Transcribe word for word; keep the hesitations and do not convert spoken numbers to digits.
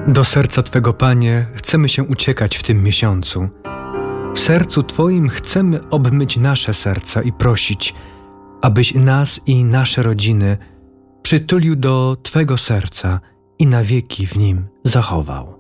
Do serca Twego, Panie, chcemy się uciekać w tym miesiącu. W sercu Twoim chcemy obmyć nasze serca i prosić, abyś nas i nasze rodziny przytulił do Twego serca i na wieki w nim zachował.